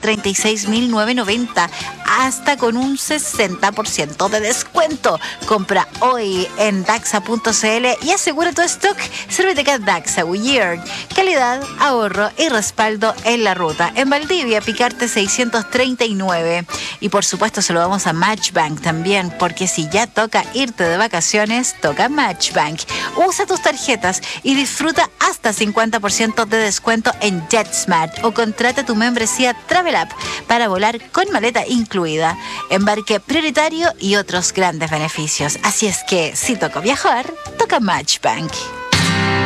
136.990, hasta con un 60% de descuento. Compra hoy en daxa.cl y asegura tu stock. Cervecería Daxa Goodyear, calidad, ahorro y respaldo en la ruta. En Valdivia, Picarte 639. Y por supuesto saludamos a Matchbank también, porque si ya toca irte de vacaciones, toca Matchbank. Usa tus tarjetas y disfruta hasta 50% de descuento en JetSmart, o contrata tu membresía Travel App para volar con maleta incluida, embarque prioritario y otros grandes beneficios. Así es que si toca viajar, toca Matchbank.